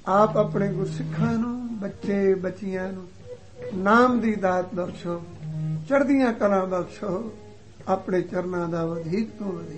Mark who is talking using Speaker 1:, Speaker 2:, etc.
Speaker 1: ਆਪ ਆਪਣੇ ਗੁਰਸਿੱਖਾਂ ਨੂੰ, ਬੱਚੇ ਬੱਚੀਆਂ ਨੂੰ ਨਾਮ ਦੀ ਦਾਤ ਬਖਸ਼ੋ, ਚੜ੍ਹਦੀਆਂ ਕਲਾਂ ਬਖਸ਼ੋ, ਆਪਣੇ ਚਰਨਾਂ ਦਾ ਵਧੇਕ ਤੋਂ ਵਧੇਕ